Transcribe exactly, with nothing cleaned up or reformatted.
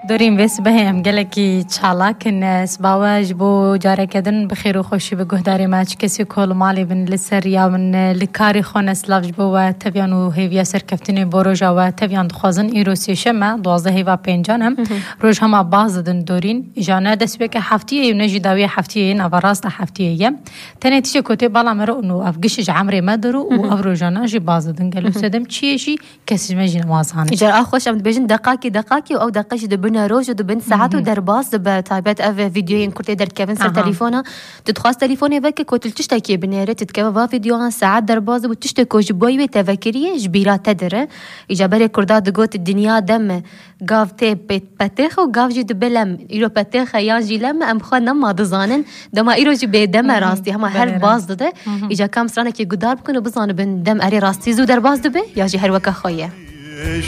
دورين بس بهم قالكي تشالاك الناس باواج بو جاري كدن بخير وخوشي بقهداري ماش كسي كل مالي بن لسريا من لكاري خونس لافج بو تبيان وهيفيا سركفتني بروجا وتبيان دخوازن إيروسي شما دوازه هيفا بينجان هم روج هما بازدن دورين جانا دس بك حفتيه ونجي داويه حفتيه نافراس حفتيه تاني تيجي كوتي بالا مرو انه افقش عمري ما درو وافروجانا جي بازدن قالوا سدم تشي شي كسي ماجي نوازان جرا اخوش ام بيجن دقاقي دقاقي او دقيش دبنا روج ودبن ساعات ودرباس دب تايبات اف فيديو ينكرتي در كيفن سر تليفونه تدخواس تليفوني بك كوتل تشتكي بنيره تتكبا فيديو ساعات درباز وتشتكو جبوي تفكريه جبيرا تدره اجابه كرداد قوت الدنيا دم قاف تي بتخ وقاف جي دبلم يرو بتخ ياجي لم ام خنا ما دزانن دما يرو جي بدم راستي هما هر باز ده اجا كام سنه كي قدار بكون بزان بن دم اري راستي زو درباز دبه ياجي هر وك خويه